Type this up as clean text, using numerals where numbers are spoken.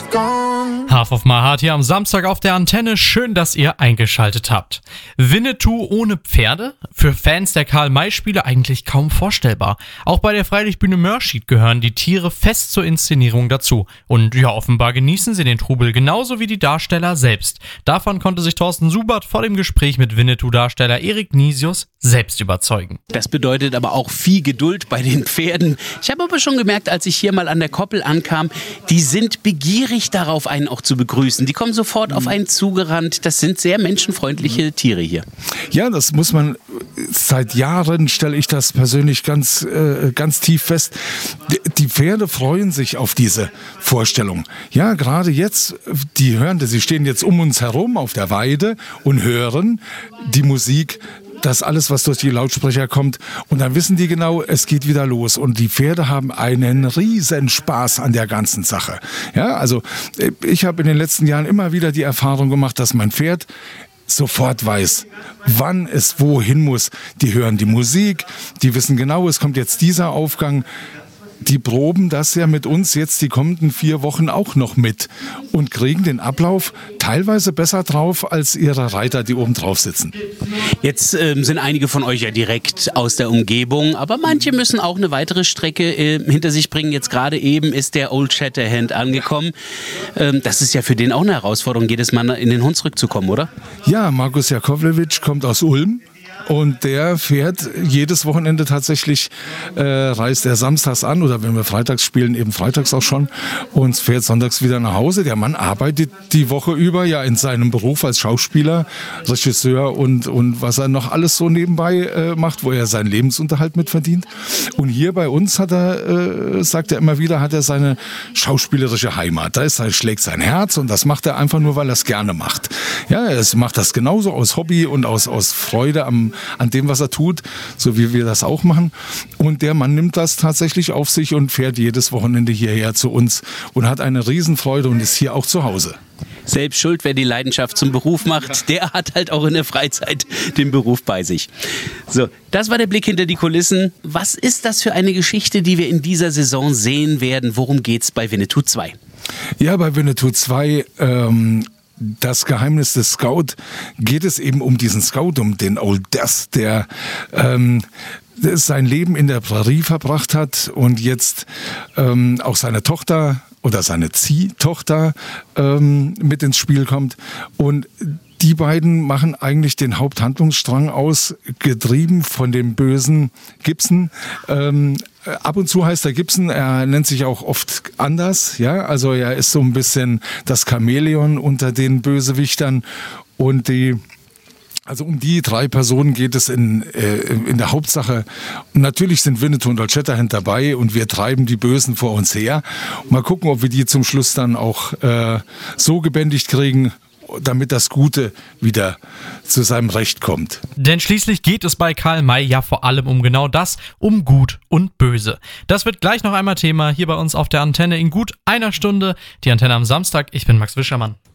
Half of My Heart hier am Samstag auf der Antenne. Schön, dass ihr eingeschaltet habt. Winnetou ohne Pferde? Für Fans der Karl-May-Spiele eigentlich kaum vorstellbar. Auch bei der Freilichtbühne Mörschid gehören die Tiere fest zur Inszenierung dazu. Und ja, offenbar genießen sie den Trubel genauso wie die Darsteller selbst. Davon konnte sich Thorsten Subert vor dem Gespräch mit Winnetou-Darsteller Erik Nisius selbst überzeugen. Das bedeutet aber auch viel Geduld bei den Pferden. Ich habe aber schon gemerkt, als ich hier mal an der Koppel ankam, die sind begierig darauf, einen auch zu begrüßen. Die kommen sofort auf einen zugerannt. Das sind sehr menschenfreundliche Tiere hier. Ja, das muss man, seit Jahren stelle ich das persönlich ganz tief fest. Die Pferde freuen sich auf diese Vorstellung. Ja, gerade jetzt, sie stehen jetzt um uns herum auf der Weide und hören die Musik, das alles, was durch die Lautsprecher kommt. Und dann wissen die genau, es geht wieder los. Und die Pferde haben einen riesen Spaß an der ganzen Sache. Ja, also ich habe in den letzten Jahren immer wieder die Erfahrung gemacht, dass mein Pferd sofort weiß, wann es wohin muss. Die hören die Musik, die wissen genau, es kommt jetzt dieser Aufgang. Die proben das ja mit uns jetzt die kommenden 4 Wochen auch noch mit und kriegen den Ablauf teilweise besser drauf als ihre Reiter, die oben drauf sitzen. Jetzt sind einige von euch ja direkt aus der Umgebung, aber manche müssen auch eine weitere Strecke hinter sich bringen. Jetzt gerade eben ist der Old Shatterhand angekommen. Das ist ja für den auch eine Herausforderung, jedes Mal in den Hunsrück zu kommen, oder? Ja, Markus Jakowlewitsch kommt aus Ulm. Und der fährt jedes Wochenende tatsächlich, reist er samstags an oder wenn wir freitags spielen, eben freitags auch schon und fährt sonntags wieder nach Hause. Der Mann arbeitet die Woche über ja in seinem Beruf als Schauspieler, Regisseur und was er noch alles so nebenbei macht, wo er seinen Lebensunterhalt mit verdient. Und hier bei uns sagt er immer wieder, hat er seine schauspielerische Heimat. Da schlägt sein Herz und das macht er einfach nur, weil er es gerne macht. Ja, er macht das genauso aus Hobby und aus Freude an dem, was er tut, so wie wir das auch machen. Und der Mann nimmt das tatsächlich auf sich und fährt jedes Wochenende hierher zu uns und hat eine Riesenfreude und ist hier auch zu Hause. Selbst schuld, wer die Leidenschaft zum Beruf macht, der hat halt auch in der Freizeit den Beruf bei sich. So, das war der Blick hinter die Kulissen. Was ist das für eine Geschichte, die wir in dieser Saison sehen werden? Worum geht's bei Winnetou 2? Ja, bei Winnetou 2, das Geheimnis des Scout, geht es eben um diesen Scout, um den Old Death, der sein Leben in der Prärie verbracht hat und jetzt auch seine Tochter oder seine Ziehtochter mit ins Spiel kommt. Und die beiden machen eigentlich den Haupthandlungsstrang aus, getrieben von dem bösen Gibson. Ab und zu heißt er Gibson, er nennt sich auch oft anders, ja, also er ist so ein bisschen das Chamäleon unter den Bösewichtern und also um die 3 Personen geht es in der Hauptsache. Und natürlich sind Winnetou und Old Shatterhand dabei und wir treiben die Bösen vor uns her. Mal gucken, ob wir die zum Schluss dann auch so gebändigt kriegen, damit das Gute wieder zu seinem Recht kommt. Denn schließlich geht es bei Karl-May ja vor allem um genau das, um Gut und Böse. Das wird gleich noch einmal Thema hier bei uns auf der Antenne in gut einer Stunde. Die Antenne am Samstag. Ich bin Max Wischermann.